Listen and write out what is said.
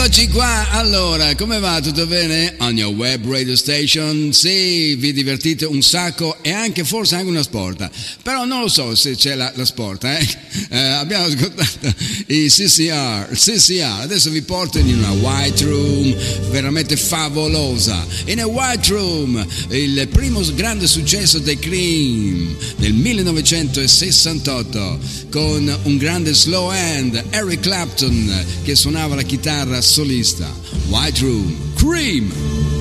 Eccoci qua, allora, come va? Tutto bene? On your web radio station? Sì, vi divertite un sacco e anche forse anche una sporta, però non lo so se c'è la sporta, abbiamo ascoltato i CCR, adesso vi porto in una white room veramente favolosa. In a white room, il primo grande successo dei Cream nel 1968 con un grande slow hand, Eric Clapton, che suonava la chitarra solista. White Room, Cream.